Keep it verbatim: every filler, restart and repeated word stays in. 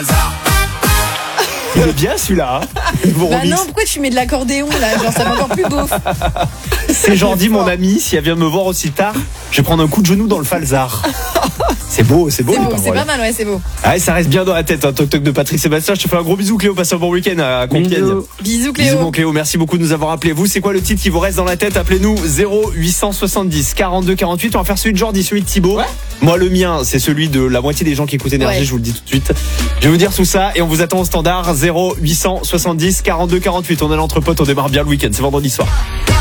Il est bien celui-là. Hein. Bon Bah remix. non, pourquoi tu mets de l'accordéon là? Genre ça va encore plus beau. C'est Jordi, mon ami. Si elle vient me voir aussi tard, je vais prendre un coup de genou dans le falzar. C'est beau, c'est beau. C'est les beau, c'est paroles. pas mal, ouais, c'est beau. Ah, ça reste bien dans la tête. Un toc toc de Patrick Sébastien. Je te fais un gros bisou, Cléo. Passe un bon week-end à Compiègne. Bisous. Bisous Cléo. Bisous mon Cléo, merci beaucoup de nous avoir appelés. Vous, c'est quoi le titre qui vous reste dans la tête? Appelez-nous zéro huit cent soixante-dix quarante-deux quarante-huit. On va faire celui de Jordi, celui de Thibaut. Ouais. Moi, le mien, c'est celui de la moitié des gens qui écoutent Énergie, Ouais. je vous le dis tout de suite. Je vais vous dire tout ça et on vous attend au standard zéro huit cent soixante-dix quarante-deux quarante-huit. On est l'entre potes, on démarre bien le week-end, c'est vendredi soir.